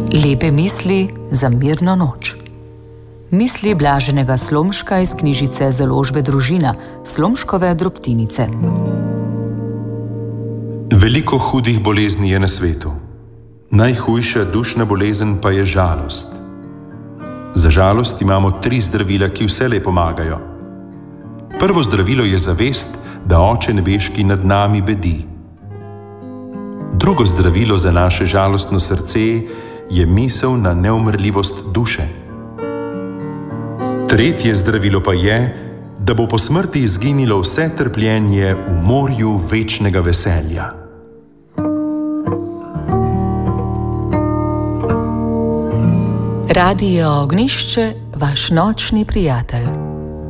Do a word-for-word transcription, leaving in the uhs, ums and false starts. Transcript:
Lepe misli za mirno noč. Misli Blaženega Slomška iz knjižice Založbe Družina, Slomškove drobtinice. Veliko hudih bolezni je na svetu. Najhujša dušna bolezen pa je žalost. Za žalost imamo tri zdravila, ki vselej pomagajo. Prvo zdravilo je zavest, da Oče nebeški nad nami bedi. Drugo zdravilo za naše žalostno srce je misel na neumrljivost duše. Tretje zdravilo pa je, da bo po smrti izginilo vse trpljenje v morju večnega veselja. Radio Ognjišče, vaš nočni prijatelj.